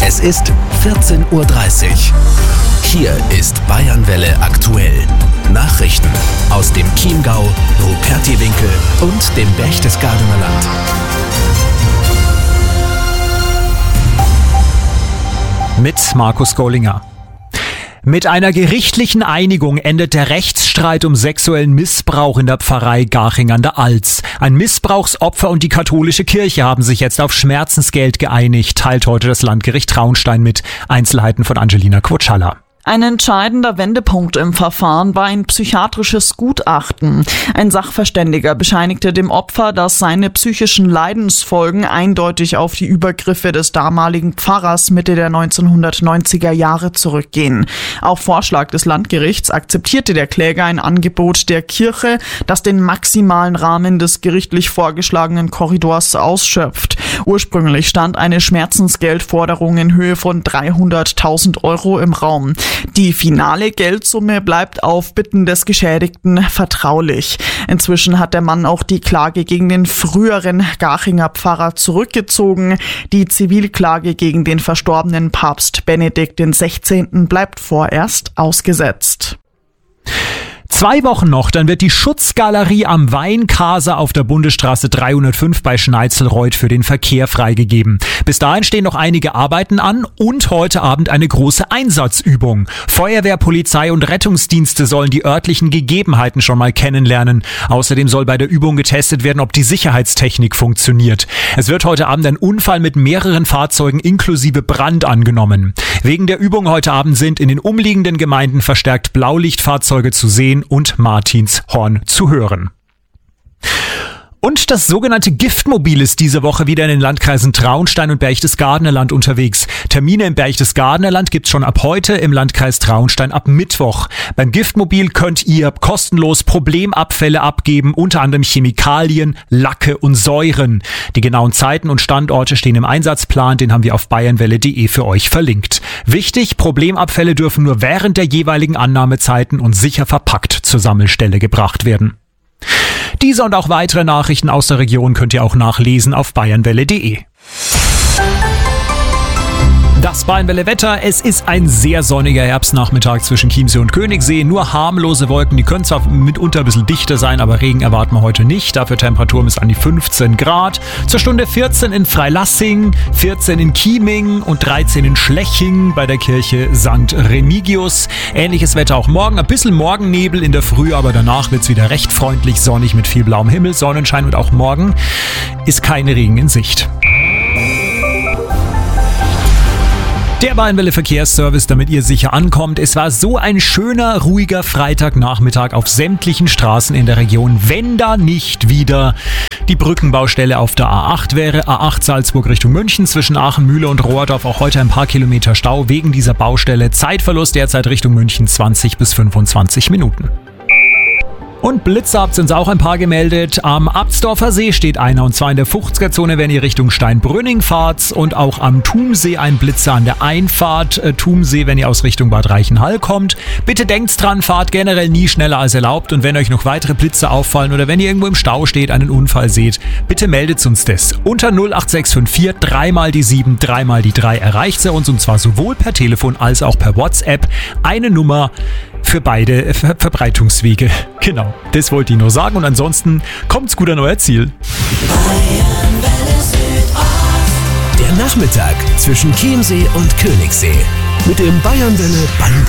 Es ist 14:30 Uhr. Hier ist Bayernwelle aktuell. Nachrichten aus dem Chiemgau, Rupertiwinkel und dem Berchtesgadener Land. Mit Markus Gollinger. Mit einer gerichtlichen Einigung endet der Rechtsstreit um sexuellen Missbrauch in der Pfarrei Garching an der Alz. Ein Missbrauchsopfer und die katholische Kirche haben sich jetzt auf Schmerzensgeld geeinigt, teilt heute das Landgericht Traunstein mit. Einzelheiten von Angelina Quotschalla. Ein entscheidender Wendepunkt im Verfahren war ein psychiatrisches Gutachten. Ein Sachverständiger bescheinigte dem Opfer, dass seine psychischen Leidensfolgen eindeutig auf die Übergriffe des damaligen Pfarrers Mitte der 1990er Jahre zurückgehen. Auf Vorschlag des Landgerichts akzeptierte der Kläger ein Angebot der Kirche, das den maximalen Rahmen des gerichtlich vorgeschlagenen Korridors ausschöpft. Ursprünglich stand eine Schmerzensgeldforderung in Höhe von 300.000 Euro im Raum. Die finale Geldsumme bleibt auf Bitten des Geschädigten vertraulich. Inzwischen hat der Mann auch die Klage gegen den früheren Garchinger Pfarrer zurückgezogen. Die Zivilklage gegen den verstorbenen Papst Benedikt XVI. Bleibt vorerst ausgesetzt. 2 Wochen noch, dann wird die Schutzgalerie am Weinkaser auf der Bundesstraße 305 bei Schneitzelreuth für den Verkehr freigegeben. Bis dahin stehen noch einige Arbeiten an und heute Abend eine große Einsatzübung. Feuerwehr, Polizei und Rettungsdienste sollen die örtlichen Gegebenheiten schon mal kennenlernen. Außerdem soll bei der Übung getestet werden, ob die Sicherheitstechnik funktioniert. Es wird heute Abend ein Unfall mit mehreren Fahrzeugen inklusive Brand angenommen. Wegen der Übung heute Abend sind in den umliegenden Gemeinden verstärkt Blaulichtfahrzeuge zu sehen und Martinshorn zu hören. Und das sogenannte Giftmobil ist diese Woche wieder in den Landkreisen Traunstein und Berchtesgadener Land unterwegs. Termine im Berchtesgadener Land gibt's schon ab heute, im Landkreis Traunstein ab Mittwoch. Beim Giftmobil könnt ihr kostenlos Problemabfälle abgeben, unter anderem Chemikalien, Lacke und Säuren. Die genauen Zeiten und Standorte stehen im Einsatzplan, den haben wir auf bayernwelle.de für euch verlinkt. Wichtig, Problemabfälle dürfen nur während der jeweiligen Annahmezeiten und sicher verpackt zur Sammelstelle gebracht werden. Diese und auch weitere Nachrichten aus der Region könnt ihr auch nachlesen auf bayernwelle.de. Das Bayernwelle-Wetter, es ist ein sehr sonniger Herbstnachmittag zwischen Chiemsee und Königssee. Nur harmlose Wolken, die können zwar mitunter ein bisschen dichter sein, aber Regen erwarten wir heute nicht. Dafür Temperaturen bis an die 15 Grad. Zur Stunde 14 in Freilassing, 14 in Chieming und 13 in Schleching bei der Kirche St. Remigius. Ähnliches Wetter auch morgen, ein bisschen Morgennebel in der Früh, aber danach wird es wieder recht freundlich sonnig mit viel blauem Himmel, Sonnenschein und auch morgen ist kein Regen in Sicht. Der Bayernwelle Verkehrsservice, damit ihr sicher ankommt. Es war so ein schöner, ruhiger Freitagnachmittag auf sämtlichen Straßen in der Region, wenn da nicht wieder die Brückenbaustelle auf der A8 wäre. A8 Salzburg Richtung München zwischen Aachen, Mühle und Rohrdorf. Auch heute ein paar Kilometer Stau wegen dieser Baustelle. Zeitverlust derzeit Richtung München 20 bis 25 Minuten. Und Blitze habt uns auch ein paar gemeldet. Am Absdorfer See steht einer, und zwar in der 50er-Zone, wenn ihr Richtung Steinbrünning fahrt. Und auch am Thumsee ein Blitzer an der Einfahrt Thumsee, wenn ihr aus Richtung Bad Reichenhall kommt. Bitte denkt dran, fahrt generell nie schneller als erlaubt. Und wenn euch noch weitere Blitze auffallen oder wenn ihr irgendwo im Stau steht, einen Unfall seht, bitte meldet uns das. Unter 08654 3 mal die 7, 3 mal die 3 erreicht ihr uns, und zwar sowohl per Telefon als auch per WhatsApp. Eine Nummer für beide Verbreitungswege. Genau, das wollte ich nur sagen, und ansonsten kommt's gut an euer Ziel. Der Nachmittag zwischen Chiemsee und Königssee mit dem Bayernwelle